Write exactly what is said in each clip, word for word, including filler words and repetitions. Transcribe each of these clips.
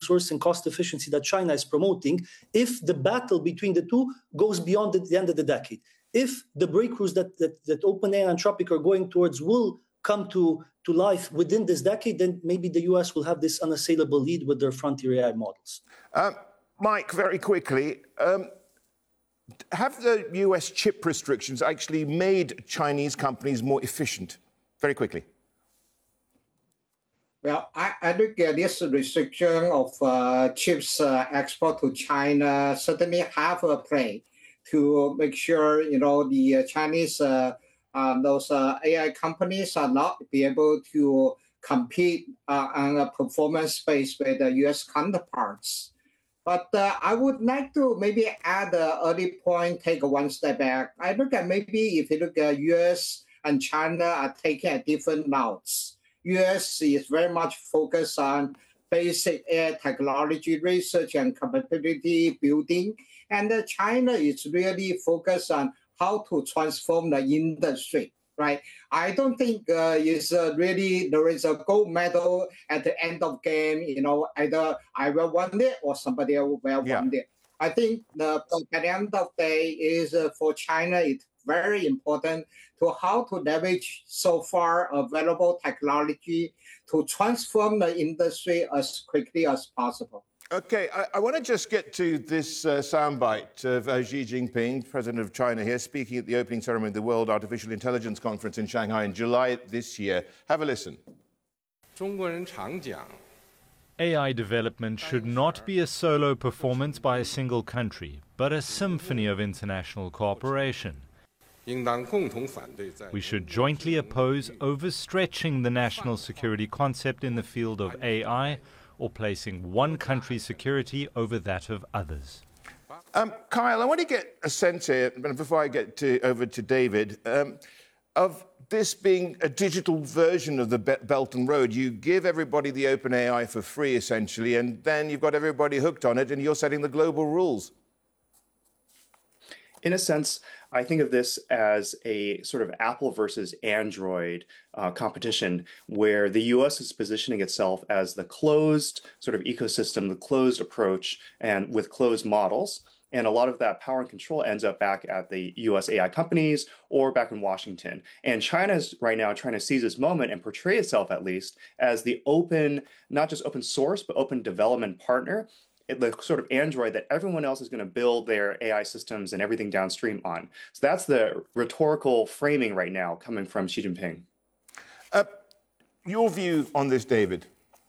source and cost efficiency that China is promoting if the battle between the two goes beyond the, the end of the decade. If the breakthroughs that, that, that OpenAI and Anthropic are going towards will come to, to life within this decade, then maybe the U S will have this unassailable lead with their frontier A I models. Uh, Mike, very quickly, um, have the U S chip restrictions actually made Chinese companies more efficient? Very quickly. Well, I, I look at this restriction of uh, chips uh, export to China certainly have a play to make sure, you know, the uh, Chinese, uh, uh, those uh, A I companies are not be able to compete uh, on a performance base with the U S counterparts. But uh, I would like to maybe add an early point, take one step back. I look at maybe if you look at U S and China are taking a different routes. U S is very much focused on basic A I technology research and capability building. And uh, China is really focused on how to transform the industry, right? I don't think uh, it's uh, really, there is a gold medal at the end of game, you know, either I will win it or somebody else will yeah. win it. I think the, at the end of the day is uh, for China, it's very important to how to leverage so far available technology to transform the industry as quickly as possible. Okay, I, I want to just get to this uh, soundbite of uh, Xi Jinping, President of China here, speaking at the opening ceremony of the World Artificial Intelligence Conference in Shanghai in July this year. Have a listen. A I development should not be a solo performance by a single country, but a symphony of international cooperation. We should jointly oppose overstretching the national security concept in the field of A I or placing one country's security over that of others. Um, Kyle, I want to get a sense here, before I get to, over to David, um, of this being a digital version of the Belt and Road. You give everybody the open A I for free, essentially, and then you've got everybody hooked on it, and you're setting the global rules. In a sense, I think of this as a sort of Apple versus Android uh, competition where the U S is positioning itself as the closed sort of ecosystem, the closed approach, and with closed models. And a lot of that power and control ends up back at the U S A I companies or back in Washington. And China is right now trying to seize this moment and portray itself, at least, as the open, not just open source, but open development partner, the sort of Android that everyone else is going to build their A I systems and everything downstream on. So that's the rhetorical framing right now coming from Xi Jinping. Uh, your view on this, David?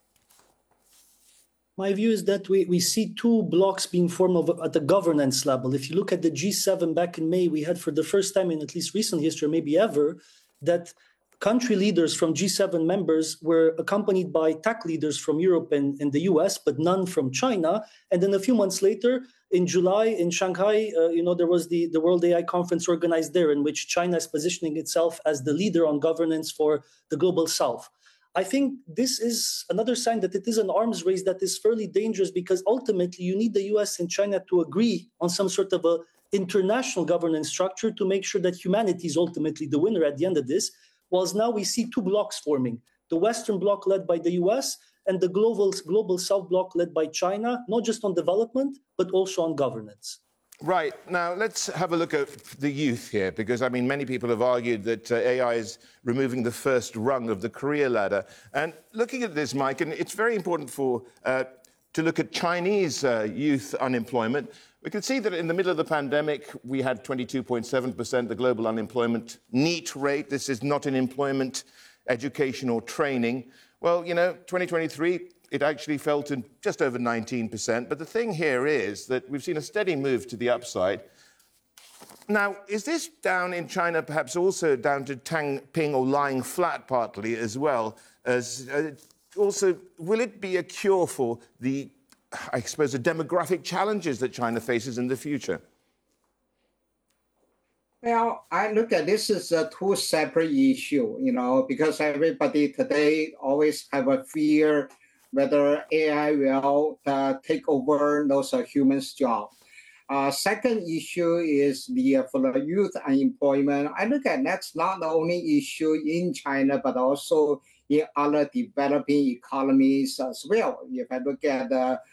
My view is that we, we see two blocks being formed of, at the governance level. If you look at the G seven back in May, we had for the first time in at least recent history, maybe ever, that country leaders from G seven members were accompanied by tech leaders from Europe and, and the U S, but none from China. And then a few months later, in July, in Shanghai, uh, you know, there was the, the World A I Conference organized there, in which China is positioning itself as the leader on governance for the global South. I think this is another sign that it is an arms race that is fairly dangerous, because ultimately you need the U S and China to agree on some sort of a international governance structure to make sure that humanity is ultimately the winner at the end of this. Whilst now we see two blocks forming, the Western bloc led by the U S and the global, global South bloc led by China, not just on development, but also on governance. Right. Now, let's have a look at the youth here, because, I mean, many people have argued that uh, A I is removing the first rung of the career ladder. And looking at this, Mike, and it's very important for uh, to look at Chinese uh, youth unemployment. We can see that in the middle of the pandemic, we had twenty-two point seven percent the global unemployment NEET rate. This is not in employment, education or training. Well, you know, twenty twenty-three, it actually fell to just over nineteen percent. But the thing here is that we've seen a steady move to the upside. Now, is this down in China perhaps also down to Tangping or lying flat partly as well? As uh, also, will it be a cure for the, I suppose, the demographic challenges that China faces in the future? Well, I look at this as a two separate issue, you know, because everybody today always have a fear whether A I will uh, take over those uh, humans' jobs. Uh, second issue is the uh, for the youth unemployment. I look at that's not the only issue in China, but also in other developing economies as well. If I look at uh,